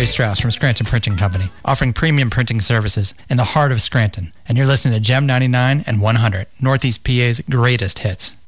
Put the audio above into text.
Strauss from Scranton Printing Company, offering premium printing services in the heart of Scranton. And you're listening to Gem 99 and 100, Northeast PA's greatest hits.